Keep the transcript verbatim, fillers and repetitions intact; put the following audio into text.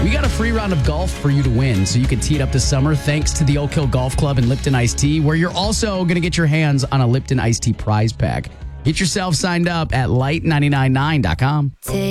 We got a free round of golf for you to win, so you can tee it up this summer thanks to the Oak Hill Golf Club and Lipton Iced Tea, where you're also going to get your hands on a Lipton Iced Tea prize pack. Get yourself signed up at light nine nine nine dot com.